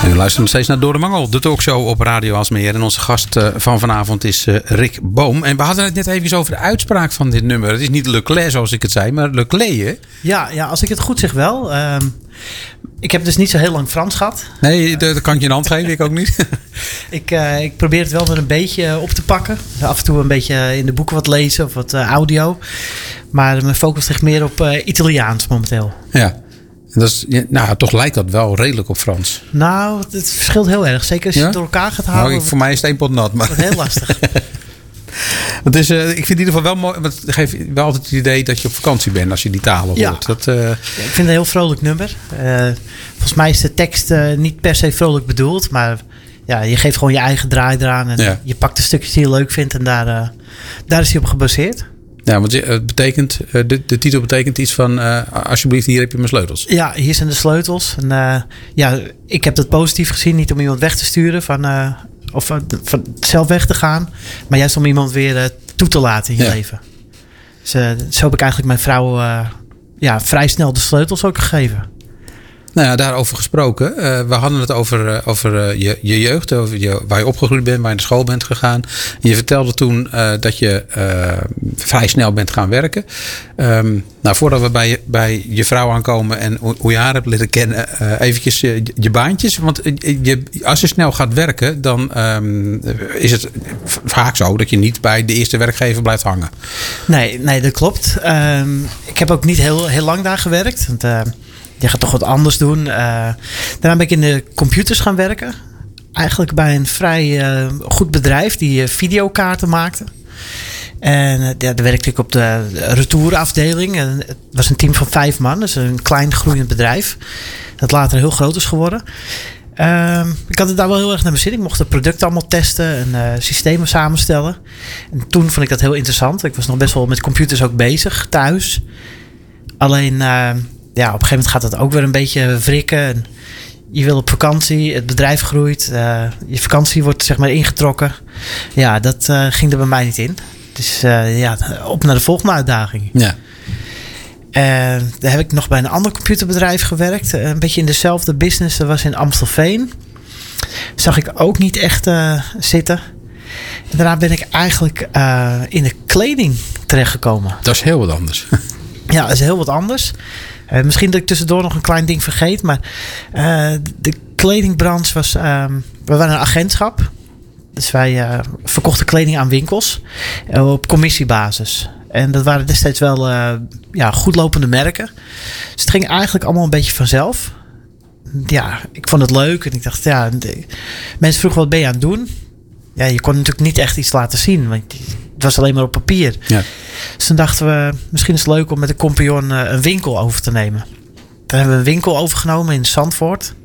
U luistert nog steeds naar Door de Mangel, de talkshow op Radio Aalsmeer. En onze gast van vanavond is Rick Boom. En we hadden het net even over de uitspraak van dit nummer. Het is niet Leclerc zoals ik het zei, maar Leclerc. Ja, als ik het goed zeg wel. Ik heb dus niet zo heel lang Frans gehad. Nee, dat kan ik je een hand geven. Ik ook niet. Ik probeer het wel weer een beetje op te pakken. Af en toe een beetje in de boeken wat lezen of wat audio. Maar mijn focus ligt meer op Italiaans momenteel. Ja. Dat is, toch lijkt dat wel redelijk op Frans. Nou, het verschilt heel erg. Zeker als je het door elkaar gaat halen. Nou, voor mij is het één pot nat. Maar dat is heel lastig. Het is, ik vind het in ieder geval wel mooi. Want het geeft wel altijd het idee dat je op vakantie bent als je die talen hoort. Ja. Dat, ik vind het een heel vrolijk nummer. Volgens mij is de tekst niet per se vrolijk bedoeld. Maar ja, je geeft gewoon je eigen draai eraan. En je pakt de stukjes die je leuk vindt. En daar is hij op gebaseerd. Ja, want het betekent, de titel betekent iets van alsjeblieft, hier heb je mijn sleutels. Ja, hier zijn de sleutels. En ik heb dat positief gezien. Niet om iemand weg te sturen of zelf weg te gaan. Maar juist om iemand weer toe te laten in je leven. Dus, zo heb ik eigenlijk mijn vrouw vrij snel de sleutels ook gegeven. Nou ja, daarover gesproken. We hadden het over je jeugd. Over waar je opgegroeid bent, waar je naar school bent gegaan. En je vertelde toen dat je vrij snel bent gaan werken. Voordat we bij je vrouw aankomen en hoe je haar hebt leren kennen. Eventjes je baantjes. Want als je snel gaat werken, dan is het vaak zo dat je niet bij de eerste werkgever blijft hangen. Nee, dat klopt. Ik heb ook niet heel lang daar gewerkt. Want je gaat toch wat anders doen. Daarna ben ik in de computers gaan werken. Eigenlijk bij een vrij goed bedrijf die videokaarten maakte. En daar werkte ik op de retourafdeling. En het was een team van 5 man. Dus een klein groeiend bedrijf. Dat later heel groot is geworden. Ik had het daar wel heel erg naar mijn zin. Ik mocht de producten allemaal testen en systemen samenstellen. En toen vond ik dat heel interessant. Ik was nog best wel met computers ook bezig thuis. Alleen op een gegeven moment gaat het ook weer een beetje wrikken. En je wil op vakantie, het bedrijf groeit. Je vakantie wordt zeg maar ingetrokken. Ja, dat ging er bij mij niet in. Dus op naar de volgende uitdaging. Ja. Daar heb ik nog bij een ander computerbedrijf gewerkt. Een beetje in dezelfde business. Dat was in Amstelveen. Zag ik ook niet echt zitten. En daarna ben ik eigenlijk in de kleding terechtgekomen. Dat is heel wat anders. Ja, dat is heel wat anders. Misschien dat ik tussendoor nog een klein ding vergeet. Maar de kledingbranche was... we waren een agentschap. Dus wij verkochten kleding aan winkels. Op commissiebasis. En dat waren destijds wel goed lopende merken. Dus het ging eigenlijk allemaal een beetje vanzelf. Ja, ik vond het leuk. En ik dacht, mensen vroegen wat ben je aan het doen? Ja, je kon natuurlijk niet echt iets laten zien. Want het was alleen maar op papier. Ja. Dus toen dachten we, misschien is het leuk om met een compagnon een winkel over te nemen. Toen hebben we een winkel overgenomen in Zandvoort.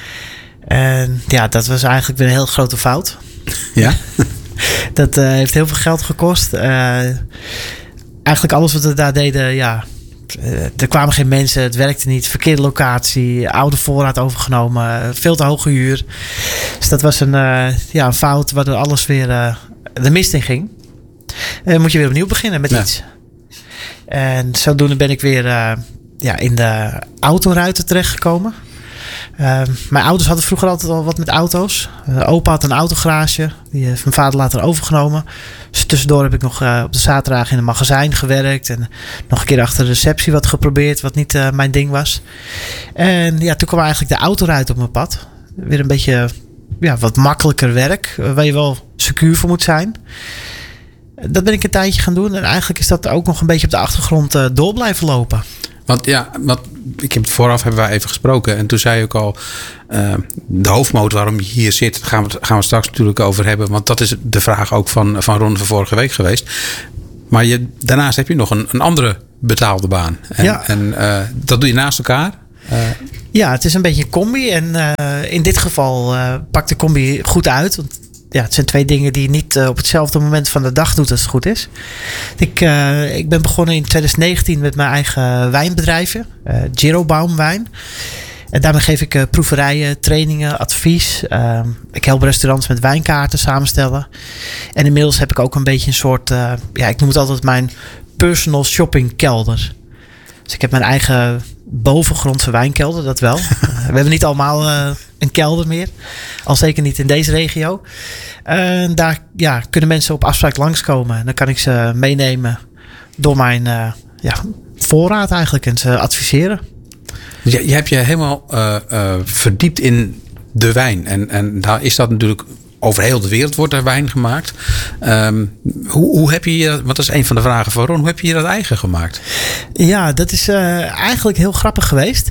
En dat was eigenlijk weer een heel grote fout. Ja? Dat heeft heel veel geld gekost. Eigenlijk alles wat we daar deden, er kwamen geen mensen, het werkte niet. Verkeerde locatie, oude voorraad overgenomen, veel te hoge huur. Dus dat was een fout waardoor alles weer de mist in ging. En moet je weer opnieuw beginnen met iets. En zodoende ben ik weer in de autoruiten terechtgekomen. Mijn ouders hadden vroeger altijd al wat met auto's. Opa had een autogarage. Die heeft mijn vader later overgenomen. Dus tussendoor heb ik nog op de zaterdag in een magazijn gewerkt. En nog een keer achter de receptie wat geprobeerd. Wat niet mijn ding was. En toen kwam eigenlijk de autoruit op mijn pad. Weer een beetje wat makkelijker werk. Waar je wel secuur voor moet zijn. Dat ben ik een tijdje gaan doen. En eigenlijk is dat ook nog een beetje op de achtergrond door blijven lopen. Want vooraf hebben wij even gesproken. En toen zei je ook al, de hoofdmotor waarom je hier zit, gaan we straks natuurlijk over hebben. Want dat is de vraag ook van Ron van vorige week geweest. Maar daarnaast heb je nog een andere betaalde baan. En dat doe je naast elkaar. Ja, het is een beetje een combi. En in dit geval pakt de combi goed uit. Want het zijn 2 dingen die je niet op hetzelfde moment van de dag doet als het goed is. Ik ben begonnen in 2019 met mijn eigen wijnbedrijfje. Girobaum Wijn. En daarmee geef ik proeverijen, trainingen, advies. Ik help restaurants met wijnkaarten samenstellen. En inmiddels heb ik ook een beetje een soort... ik noem het altijd mijn personal shopping kelder. Dus ik heb mijn eigen bovengrondse wijnkelder, dat wel. We hebben niet allemaal een kelder meer. Al zeker niet in deze regio. Daar kunnen mensen op afspraak langskomen. En dan kan ik ze meenemen door mijn voorraad eigenlijk en ze adviseren. Je hebt je helemaal verdiept in de wijn. En daar is dat natuurlijk... Over heel de wereld wordt er wijn gemaakt. Hoe heb je, want dat is een van de vragen van Ron, hoe heb je dat eigen gemaakt? Ja, dat is eigenlijk heel grappig geweest.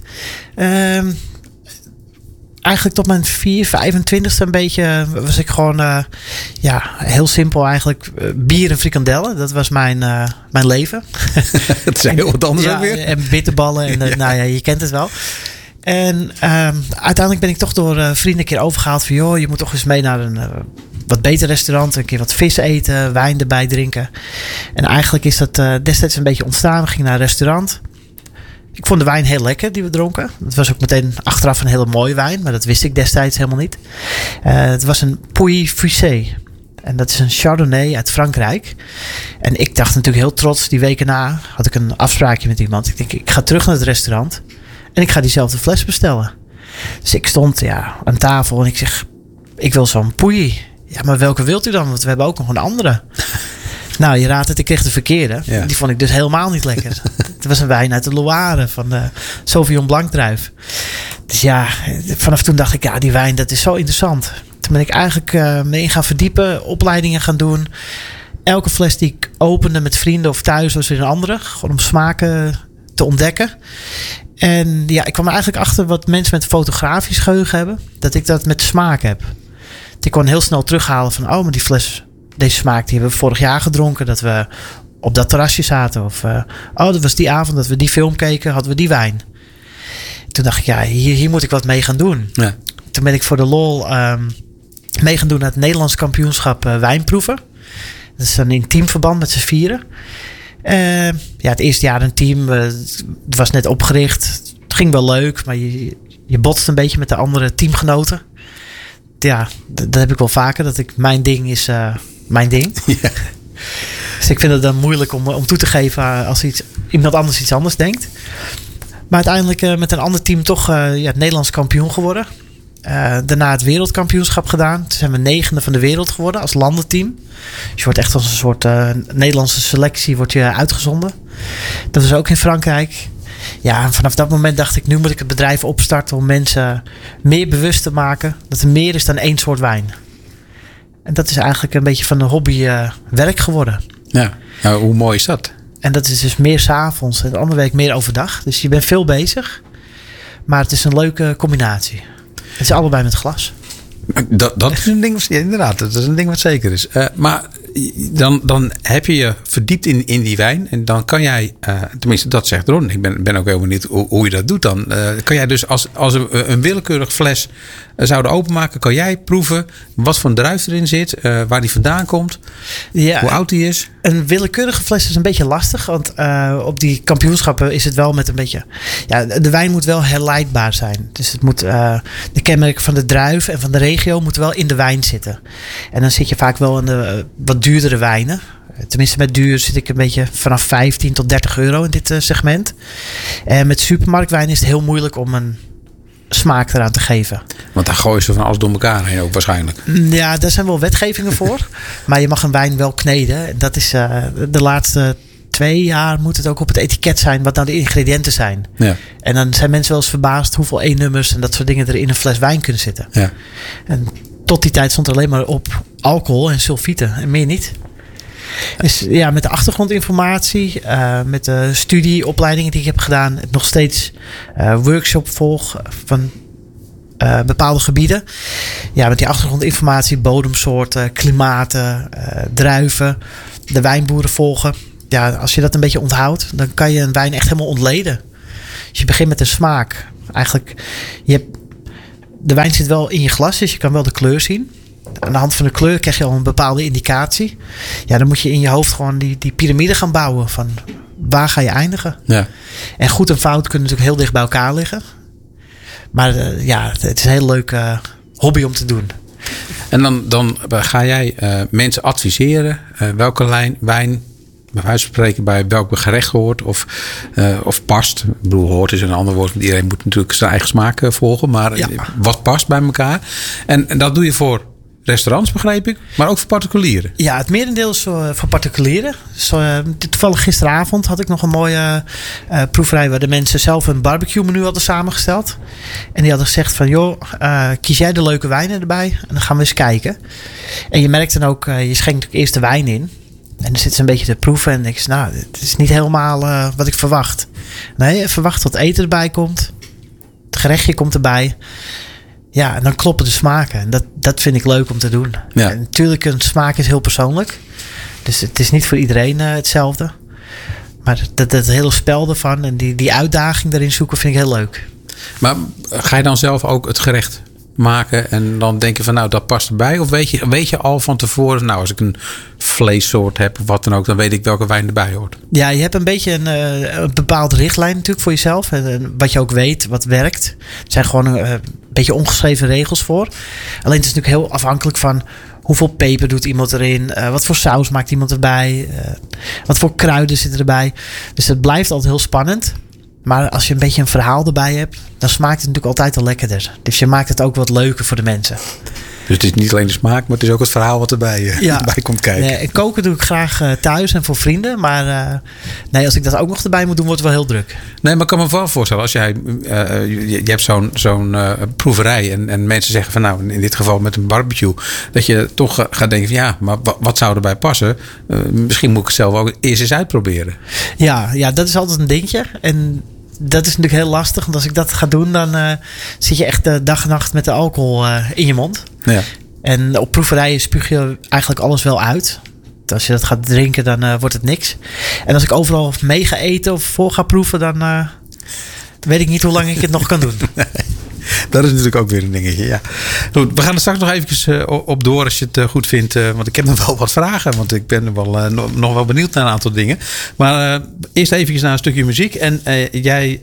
Eigenlijk tot mijn 25ste een beetje was ik gewoon heel simpel eigenlijk bier en frikandellen. Dat was mijn leven. Dat is heel wat anders ook weer. En bitterballen en je kent het wel. En uiteindelijk ben ik toch door vrienden een keer overgehaald van... joh, je moet toch eens mee naar een wat beter restaurant. Een keer wat vis eten, wijn erbij drinken. En eigenlijk is dat destijds een beetje ontstaan. We gingen naar een restaurant. Ik vond de wijn heel lekker die we dronken. Het was ook meteen achteraf een hele mooie wijn. Maar dat wist ik destijds helemaal niet. Het was een Puy Fusé. En dat is een Chardonnay uit Frankrijk. En ik dacht natuurlijk heel trots. Die weken na had ik een afspraakje met iemand. Ik denk, ik ga terug naar het restaurant. En ik ga diezelfde fles bestellen. Dus ik stond aan tafel en ik zeg... ik wil zo'n Puy. Ja, maar welke wilt u dan? Want we hebben ook nog een andere. Nou, je raadt het, ik kreeg de verkeerde. Ja. Die vond ik dus helemaal niet lekker. Het was een wijn uit de Loire van de Sauvignon Blanc druif. Dus ja, vanaf toen dacht ik... die wijn, dat is zo interessant. Toen ben ik eigenlijk me in gaan verdiepen. Opleidingen gaan doen. Elke fles die ik opende met vrienden of thuis was weer een andere. Gewoon om smaken te ontdekken. En ik kwam er eigenlijk achter wat mensen met fotografisch geheugen hebben. Dat ik dat met smaak heb. Ik kon heel snel terughalen van... maar die fles, deze smaak, die hebben we vorig jaar gedronken. Dat we op dat terrasje zaten. Of dat was die avond dat we die film keken, hadden we die wijn. Toen dacht ik, hier moet ik wat mee gaan doen. Ja. Toen ben ik voor de lol mee gaan doen naar het Nederlands kampioenschap wijnproeven. Dat is dan in teamverband met z'n vieren. Het eerste jaar een team. Het was net opgericht. Het ging wel leuk. Maar je botst een beetje met de andere teamgenoten. Ja, dat heb ik wel vaker. Mijn ding is mijn ding. Ja. Dus ik vind het dan moeilijk om toe te geven als iemand anders iets anders denkt. Maar uiteindelijk met een ander team toch het Nederlands kampioen geworden. Daarna het wereldkampioenschap gedaan. Toen zijn we 9e van de wereld geworden als landenteam. Dus je wordt echt als een soort Nederlandse selectie wordt je uitgezonden. Dat was ook in Frankrijk. Ja, en vanaf dat moment dacht ik, nu moet ik het bedrijf opstarten om mensen meer bewust te maken dat er meer is dan één soort wijn. En dat is eigenlijk een beetje van een hobby werk geworden. Ja, nou, hoe mooi is dat? En dat is dus meer 's avonds en de andere week meer overdag. Dus je bent veel bezig. Maar het is een leuke combinatie. Het is allebei met glas. Dat is een ding, inderdaad. Dat is een ding wat zeker is. Maar dan heb je je verdiept in die wijn. En dan kan jij, tenminste dat zegt Ron. Ik ben ook heel benieuwd hoe je dat doet dan. Kan jij dus als we een willekeurig fles zouden openmaken. Kan jij proeven wat voor druif erin zit. Waar die vandaan komt. Ja, hoe oud die is. Een willekeurige fles is een beetje lastig. Want op die kampioenschappen is het wel met een beetje... Ja, de wijn moet wel herleidbaar zijn. Dus het moet de kenmerken van de druif en van de regio moeten wel in de wijn zitten. En dan zit je vaak wel in de wat duurdere wijnen. Tenminste met duur zit ik een beetje vanaf 15 tot 30 euro in dit segment. En met supermarktwijn is het heel moeilijk om een smaak eraan te geven. Want daar gooien ze van alles door elkaar heen ook waarschijnlijk. Ja, daar zijn wel wetgevingen voor. Maar je mag een wijn wel kneden. Dat is de laatste 2 jaar moet het ook op het etiket zijn wat nou de ingrediënten zijn. Ja. En dan zijn mensen wel eens verbaasd hoeveel E-nummers en dat soort dingen er in een fles wijn kunnen zitten. Ja. En tot die tijd stond er alleen maar op alcohol en sulfieten en meer niet. Dus ja, met de achtergrondinformatie, met de studieopleidingen die ik heb gedaan, nog steeds workshop volg van bepaalde gebieden. Ja, met die achtergrondinformatie, bodemsoorten, klimaten, druiven, de wijnboeren volgen. Ja, als je dat een beetje onthoudt, dan kan je een wijn echt helemaal ontleden. Dus je begint met de smaak. Eigenlijk, de wijn zit wel in je glas, dus je kan wel de kleur zien. Aan de hand van de kleur krijg je al een bepaalde indicatie. Ja, dan moet je in je hoofd gewoon die piramide gaan bouwen. Van waar ga je eindigen? Ja. En goed en fout kunnen natuurlijk heel dicht bij elkaar liggen. Maar het is een heel leuk hobby om te doen. En dan ga jij mensen adviseren welke wijn bij wijze van spreken bij welk gerecht hoort of past. Ik bedoel, hoort is een ander woord, want iedereen moet natuurlijk zijn eigen smaak volgen. Maar wat past bij elkaar? En dat doe je voor restaurants, begreep ik, maar ook voor particulieren. Ja, het merendeel is voor particulieren. Toevallig gisteravond had ik nog een mooie proeverij waar de mensen zelf een barbecue menu hadden samengesteld. En die hadden gezegd van, joh, kies jij de leuke wijnen erbij en dan gaan we eens kijken. En je merkt dan ook, je schenkt natuurlijk eerst de wijn in. En dan zitten ze een beetje te proeven en denk je, nou, het is niet helemaal wat ik verwacht. Nee, je verwacht dat eten erbij komt. Het gerechtje komt erbij. Ja, en dan kloppen de smaken. En dat vind ik leuk om te doen. Ja. En natuurlijk, een smaak is heel persoonlijk. Dus het is niet voor iedereen hetzelfde. Maar dat hele spel ervan en die uitdaging daarin zoeken vind ik heel leuk. Maar ga je dan zelf ook het gerecht maken en dan denk je van nou, dat past erbij? Of weet je al van tevoren, nou, als ik een vleessoort heb of wat dan ook, dan weet ik welke wijn erbij hoort? Ja, je hebt een beetje een bepaalde richtlijn natuurlijk voor jezelf. En wat je ook weet, wat werkt. Er zijn gewoon een beetje ongeschreven regels voor. Alleen het is natuurlijk heel afhankelijk van hoeveel peper doet iemand erin. Wat voor saus maakt iemand erbij. Wat voor kruiden zitten erbij. Dus het blijft altijd heel spannend. Maar als je een beetje een verhaal erbij hebt, dan smaakt het natuurlijk altijd al lekkerder. Dus je maakt het ook wat leuker voor de mensen. Dus het is niet alleen de smaak, maar het is ook het verhaal wat erbij bij komt kijken. Nee, koken doe ik graag thuis en voor vrienden. Maar als ik dat ook nog erbij moet doen, wordt het wel heel druk. Nee, maar ik kan me wel voorstellen. Als jij, je hebt zo'n proeverij en mensen zeggen van nou, in dit geval met een barbecue. Dat je toch gaat denken van ja, maar wat zou erbij passen? Misschien moet ik het zelf ook eerst eens uitproberen. Ja, dat is altijd een dingetje. En dat is natuurlijk heel lastig. Want als ik dat ga doen, dan zit je echt dag en nacht met de alcohol in je mond. Ja. En op proeverijen spuug je eigenlijk alles wel uit. Als je dat gaat drinken, dan wordt het niks. En als ik overal mee ga eten of voor ga proeven, dan weet ik niet hoe lang ik het nog kan doen. Dat is natuurlijk ook weer een dingetje, ja. Goed, we gaan er straks nog eventjes op door als je het goed vindt. Want ik heb nog wel wat vragen. Want ik ben nog wel benieuwd naar een aantal dingen. Maar eerst eventjes naar een stukje muziek. En jij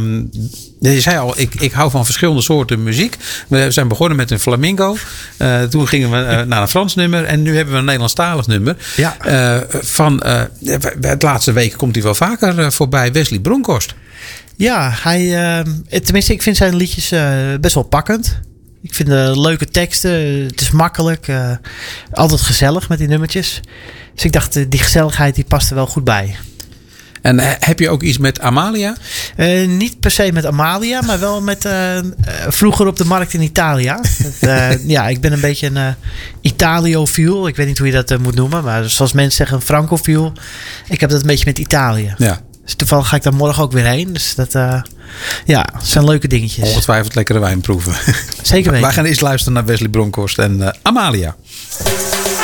zei al, ik hou van verschillende soorten muziek. We zijn begonnen met een flamenco. Toen gingen we naar een Frans nummer. En nu hebben we een Nederlandstalig nummer. Ja. Het laatste weken komt hij wel vaker voorbij. Wesley Bronkhorst. Ja, tenminste, ik vind zijn liedjes best wel pakkend. Ik vind leuke teksten. Het is makkelijk. Altijd gezellig met die nummertjes. Dus ik dacht, die gezelligheid die past er wel goed bij. En heb je ook iets met Amalia? Niet per se met Amalia, maar wel met vroeger op de markt in Italia. Ik ben een beetje een Italiofiel. Ik weet niet hoe je dat moet noemen. Maar zoals mensen zeggen, een Francofiel. Ik heb dat een beetje met Italië. Ja. Dus toevallig ga ik daar morgen ook weer heen. Dus dat zijn leuke dingetjes. Ongetwijfeld lekkere wijn proeven. Zeker weten. Wij gaan eerst luisteren naar Wesley Bronkhorst en Amalia.